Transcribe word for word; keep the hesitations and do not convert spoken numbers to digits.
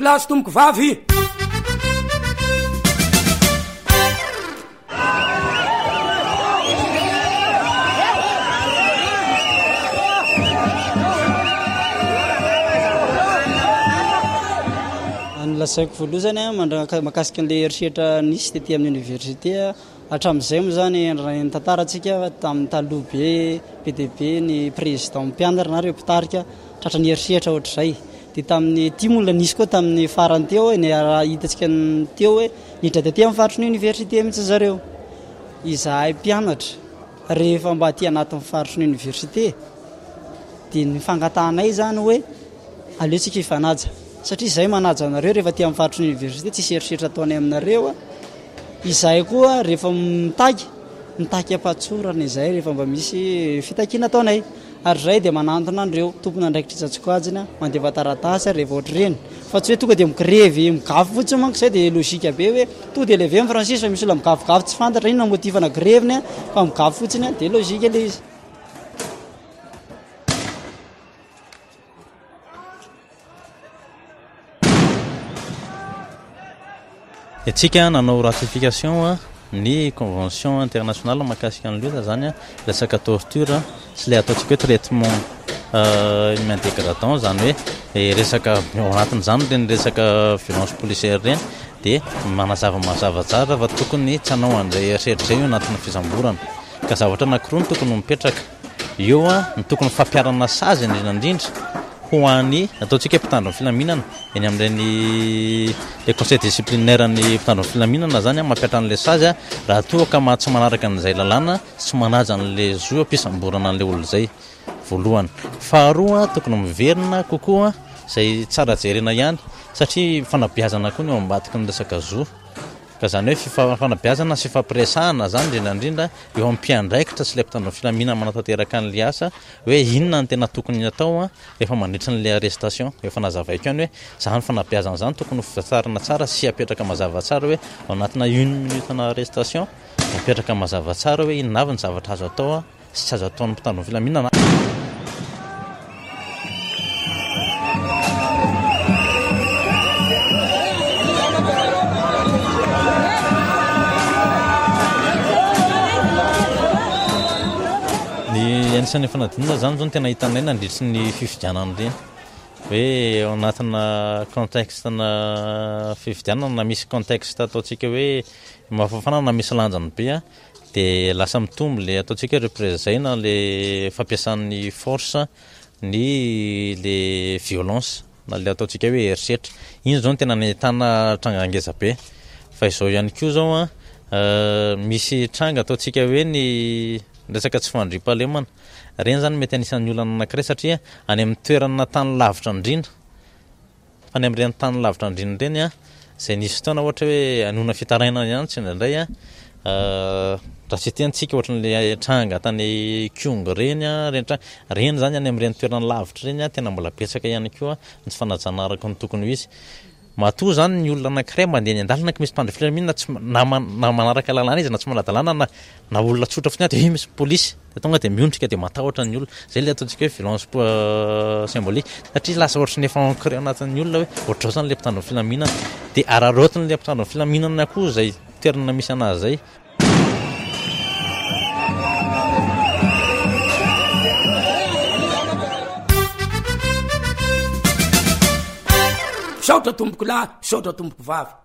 lahy sy tomboko vavy. Lasaiko voaloha zany a mandraka makasika an'le eritreritra nisy tetỳ amin'ny université hatramin'izay moa zany ny tantarantsika tamin'ny taloha be P D B ny président mpianatra na reo mpitarika tratra ny eritreritra ohatr'izay. Dia tamin'ny ty moa nisy koa tamin'ny farany teo ny hitantsika teo hoe niditra tetỳ amin'ny faritry ny université mihitsy zareo. Izahay mpianatra rehefa mba aty anatin'ny faritry ny université dia ny fangatanay zany hoe aleotsika hifanaja. Satria izay manaja anareo rehefa ty amin'ny faritry ny université tsisy eritreritra ataonay aminareo. Izahay koa rehefa mitaky mitaky ampatsorana izay rehefa mba misy fitakiana ataonay. Ary izay dia manantona an'ireo tompona andraikitra Tsatsikoajina mandeva taratasy rehefa ohatr'ireny. Fa tsy hoe tonga dia migrevy migafy fotsiny manko izay dia logika be hoe tonga dia levé amin'ny Francis fa misy olona migafigafy tsy fantatra inona motivana greviny fa migafy fotsiny dia logika ilay izy. Etsika nanao ratification ny convention internationale mahakasika ny loza zany resaka torture sy le ataontsika hoe traitement humain dégradant zany hoe resaka ao anatin'izany reny resaka violence policière reny dia manazava mazava tsara fa tokony tsy hanao an'izay eritreritra zay io anatin'ny fisamborana ka zavatra anankiroa ny tokony mipetraka eo a ny tokony fampiarana sazy indrindrandrindra ho an'ny ataontsika mpitandro ny filaminana eny amin'ireny le conseil disciplinaire ny mpitandro ny filaminana zany a mampiatra an'ilay sazy a raha toa ka ma tsy manaraka an'izay lalàna tsy manaja an'le zo ampisamborana an'le olo zay voalohany. Faharoa tokony miverina kokoa izay tsara jerena ihany satria fanabeazana koa ny eo ambadiky ny resaka zo ka zany hoe fanabeazana sy fampiresahana zany indrindrandrindra eo amin'ny mpiandraikitra sy le mpitandro ny filaminana manatanteraka an'le asa hoe inona ny tena tokony atao rehefa mandritra n'le arrestation efa nazavaiko ihany hoe zany fanabeazana zany tokony fitarina tsara sy apetraka mazava tsara hoe ao anatina une minute na arrestation apetraka mazava tsara hoe inona avy ny zavatra azo atao sy tsy azo ataon'ny mpitandro ny filaminana. Anisan'ny fanadinana zany zao no tena hitanay nandritry ny fifidianana reny hoe ao anatina contextena fifidianana na misy contexte ataontsika hoe mafafana na misy lanjany be a dia lasa mitombo le ataontsika représena le fampiasan'ny force ny le violence na le ataontsika hoe eritreritra iny zao no tena nahitana tranga ngeza be fa izao ihany koa zao a misy tranga ataontsika hoe ny resaka tsy fandriam-pahalemana reny zany mety anisan'ny olana anankiray satria any amin'ny toerana tany lavitra indrindra fa ny amin'ireny tany lavitra indrindra reny a izay nisy fotoana ohatra hoe anona fitarainana ihany tsy indraindray a raha tsy tiantsika ohatran'le tranga tany Kiong reny a reny tranga reny zany any amin'ireny toerana lavitra reny a tena mbola betsaka ihany koa ny fanajana araka ny tokony ho izy. Matoa zany ny olona anankiray mandeha ny andalana ka misy mpitandro filaminana tsy na manaraka lalàna izy na tsy manadalàna na na olona tsotra fotsiny dia misy polisy dia tonga dia miondrika dia matahotra ny olona zay le ataontsika hoe violence symbolique satria lasa ohatran'ny efa ancré anatin'ny olona hoe ohatrao zany le mpitandro filaminana dia ararotin'le mpitandro filaminana koa zay toerana misy anazy zay. Saotra tomboko lahy, saotra tomboko vavy.